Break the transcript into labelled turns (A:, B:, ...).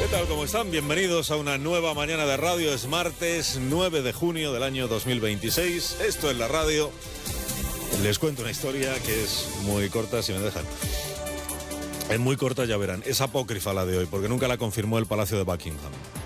A: ¿Qué tal? ¿Cómo están? Bienvenidos a una nueva mañana de radio. Es martes 9 de junio del año 2026. Esto es la radio. Les cuento una historia que es muy corta, si me dejan. Es muy corta, ya verán. Es apócrifa la de hoy, porque nunca la confirmó el Palacio de Buckingham.